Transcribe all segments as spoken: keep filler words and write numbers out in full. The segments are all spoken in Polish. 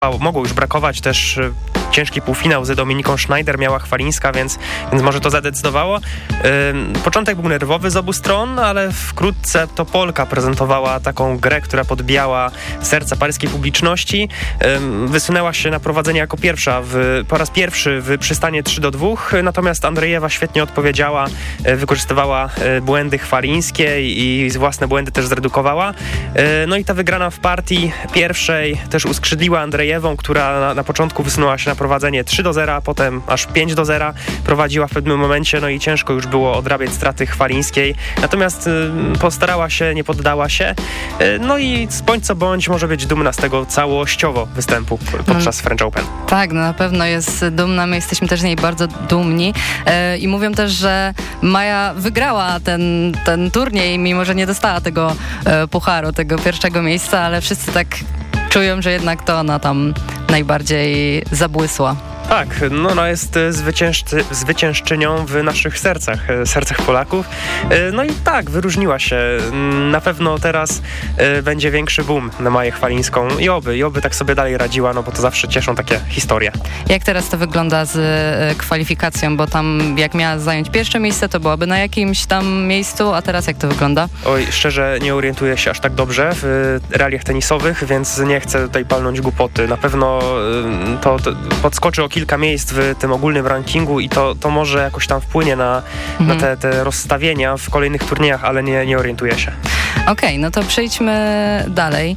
mogło już brakować też ciężki półfinał z Dominiką Schneider miała Chwalińska, więc, więc może to zadecydowało. Ym, początek był nerwowy z obu stron, ale wkrótce to Polka prezentowała taką grę, która podbijała serca paryskiej publiczności. Ym, wysunęła się na prowadzenie jako pierwsza w, po raz pierwszy w przystanie trzy do dwóch, natomiast Andrejewa świetnie odpowiedziała, y, wykorzystywała y, błędy chwalińskie i, i własne błędy też zredukowała. Y, no i ta wygrana w partii pierwszej też uskrzydliła Andrejewą, która na, na początku wysunęła się na prowadzenie trzy do zera, potem aż pięć do zera prowadziła w pewnym momencie, no i ciężko już było odrabiać straty chwalińskiej. Natomiast y, postarała się, nie poddała się. Y, no i bądź co bądź może być dumna z tego całościowo występu podczas no, French Open. Tak, no na pewno jest dumna. My jesteśmy też z niej bardzo dumni. Y, I mówią też, że Maja wygrała ten, ten turniej, mimo że nie dostała tego y, pucharu, tego pierwszego miejsca, ale wszyscy tak czują, że jednak to ona tam najbardziej zabłysła. Tak, no, no jest zwyciężcy, zwyciężczynią w naszych sercach, sercach Polaków. No i tak, wyróżniła się. Na pewno teraz będzie większy boom na Maję Chwalińską i oby, i oby tak sobie dalej radziła, no bo to zawsze cieszą takie historie. Jak teraz to wygląda z kwalifikacją, bo tam jak miała zająć pierwsze miejsce, to byłaby na jakimś tam miejscu, a teraz jak to wygląda? Oj, szczerze nie orientuję się aż tak dobrze w realiach tenisowych, więc nie chcę tutaj palnąć głupoty. Na pewno to, to podskoczy o kilka miejsc w tym ogólnym rankingu i to, to może jakoś tam wpłynie na, mhm. na te, te rozstawienia w kolejnych turniejach, ale nie, nie orientuję się. Okej, okay, no to przejdźmy dalej.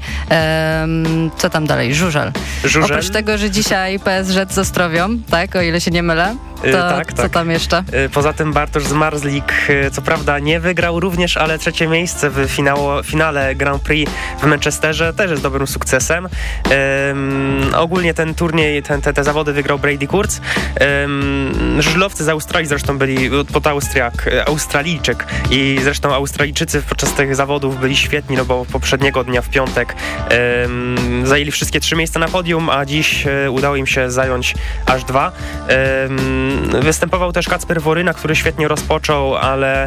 Um, co tam dalej? Żużel. Żużel. Oprócz tego, że dzisiaj P S Z z Ostrowią, tak, o ile się nie mylę, to yy, tak, co tak. tam jeszcze? Yy, poza tym Bartosz Zmarzlik, yy, co prawda nie wygrał również, ale trzecie miejsce w finało, finale Grand Prix w Manchesterze też jest dobrym sukcesem. Yy, ogólnie ten turniej, ten, te, te zawody wygrał Brady Kurz. Yy, żużlowcy z Australii zresztą byli, pod Austriak, Australijczyk i zresztą Australijczycy podczas tych zawodów byli świetni, no bo poprzedniego dnia w piątek yy, zajęli wszystkie trzy miejsca na podium, a dziś yy, udało im się zająć aż dwa. Yy, Występował też Kacper Woryna, który świetnie rozpoczął, ale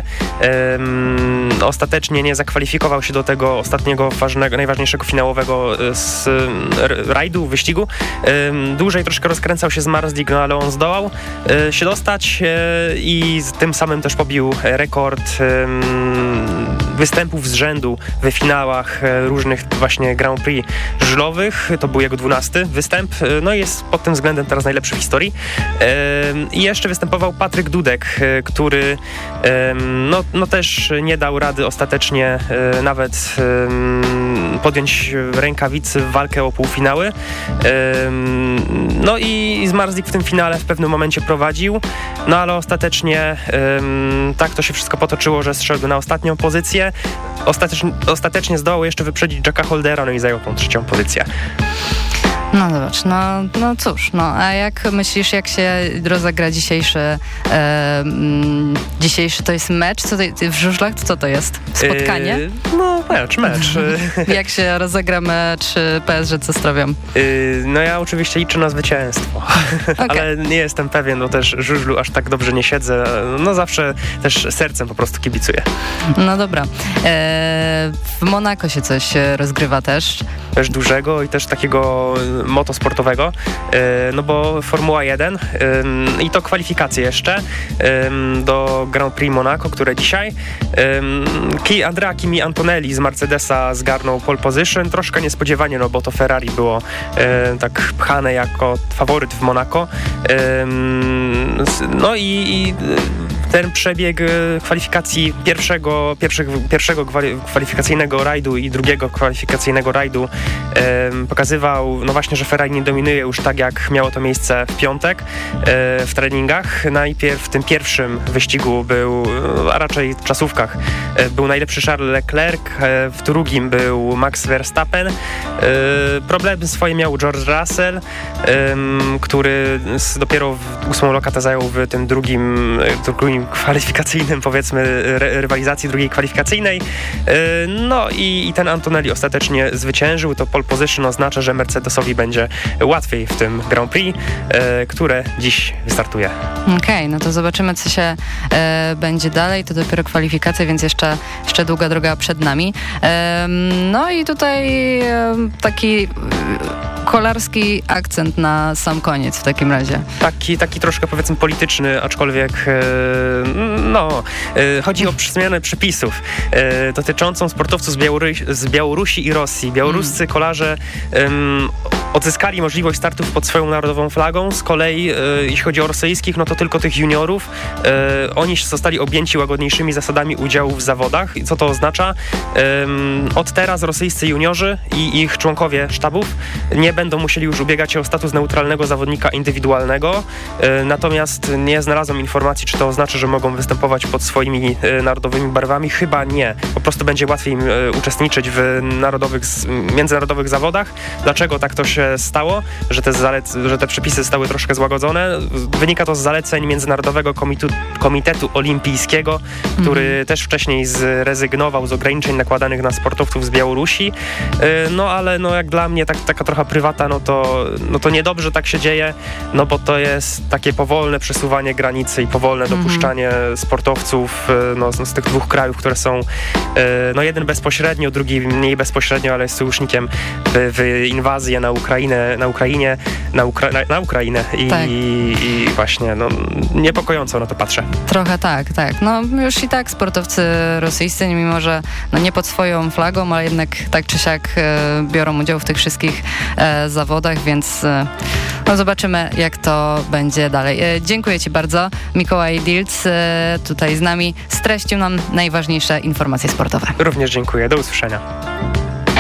um, ostatecznie nie zakwalifikował się do tego ostatniego, ważnego, najważniejszego finałowego z rajdu, wyścigu. Um, dłużej troszkę rozkręcał się z Marslik, no ale on zdołał um, się dostać um, i tym samym też pobił rekord um, występów z rzędu we finałach różnych właśnie Grand Prix żużlowych. To był jego dwunasty występ, no i jest pod tym względem teraz najlepszy w historii. Um, I jeszcze występował Patryk Dudek, który no, no też nie dał rady ostatecznie nawet podjąć rękawicy w walkę o półfinały. No i Zmarzlik w tym finale w pewnym momencie prowadził, no ale ostatecznie tak to się wszystko potoczyło, że zszedł na ostatnią pozycję. Ostatecznie, ostatecznie zdołał jeszcze wyprzedzić Jacka Holdera, no i zajął tą trzecią pozycję. No zobacz, no, no cóż, no a jak myślisz, jak się rozegra dzisiejszy e, m, dzisiejszy to jest mecz? Co to, w żużlach co to jest? Spotkanie? Yy, no mecz, mecz. Jak się rozegra mecz P S Z z Ostrowią? Yy, no ja oczywiście liczę na zwycięstwo, okay. Ale nie jestem pewien, bo też żużlu aż tak dobrze nie siedzę. No zawsze też sercem po prostu kibicuję. No dobra. E, w Monako się coś rozgrywa też. Też dużego i też takiego motosportowego, no bo Formuła jeden i to kwalifikacje jeszcze do Grand Prix Monaco, które dzisiaj Andrea Kimi Antonelli z Mercedesa zgarnął pole position, troszkę niespodziewanie, no bo to Ferrari było tak pchane jako faworyt w Monaco. No i, i ten przebieg kwalifikacji pierwszego, pierwszego, pierwszego kwalifikacyjnego rajdu i drugiego kwalifikacyjnego rajdu pokazywał, no właśnie, że Ferrari nie dominuje już tak, jak miało to miejsce w piątek w treningach. Najpierw w tym pierwszym wyścigu był, a raczej w czasówkach, był najlepszy Charles Leclerc, w drugim był Max Verstappen. Problemy swoje miał George Russell, który dopiero w ósmą lokatę zajął w tym drugim, drugim kwalifikacyjnym, powiedzmy, rywalizacji drugiej kwalifikacyjnej. No i, i ten Antonelli ostatecznie zwyciężył. To pole position oznacza, że Mercedesowi będzie łatwiej w tym Grand Prix, e, które dziś wystartuje. Okej, okay, no to zobaczymy, co się e, będzie dalej. To dopiero kwalifikacje, więc jeszcze, jeszcze długa droga przed nami. E, no i tutaj e, taki kolarski akcent na sam koniec w takim razie. Taki, taki troszkę powiedzmy polityczny, aczkolwiek e, no, e, chodzi o zmianę przepisów e, dotyczącą sportowców z, Białorusi, z Białorusi i Rosji. Białoruscy mm. kolarze um, odzyskali możliwość startów pod swoją narodową flagą. Z kolei, e, jeśli chodzi o rosyjskich, no to tylko tych juniorów. E, oni zostali objęci łagodniejszymi zasadami udziału w zawodach. I co to oznacza? E, od teraz rosyjscy juniorzy i ich członkowie sztabów nie będą musieli już ubiegać się o status neutralnego zawodnika indywidualnego. E, natomiast nie znalazłem informacji, czy to oznacza, że mogą występować pod swoimi e, narodowymi barwami. Chyba nie. Po prostu będzie łatwiej im e, uczestniczyć w narodowych, międzynarodowych zawodach. Dlaczego tak to się stało? Że te, zalec- że te przepisy zostały troszkę złagodzone? Wynika to z zaleceń Międzynarodowego Komitu- Komitetu Olimpijskiego, który mm. też wcześniej zrezygnował z ograniczeń nakładanych na sportowców z Białorusi. E, no ale no, jak dla mnie tak, taka trochę prywata, no to, no to niedobrze tak się dzieje, no bo to jest takie powolne przesuwanie granicy i powolne mm. dopuszczanie sportowców no, z tych dwóch krajów, które są no jeden bezpośrednio, drugi mniej bezpośrednio, ale jest sojusznikiem w, w inwazję na Ukrainę, na Ukrainie, na, Ukra- na, na Ukrainę i, tak. i, i właśnie no, niepokojąco na to patrzę. Trochę tak, tak. No już i tak sportowcy rosyjscy, mimo że no, nie pod swoją flagą, ale jednak tak czy siak e, biorą udział w tych wszystkich e, zawodach, więc e, no, zobaczymy, jak to będzie dalej. E, dziękuję Ci bardzo. Mikołaj Dilc e, tutaj z nami streścił nam najważniejsze informacje sportowe. Również dziękuję. Do usłyszenia.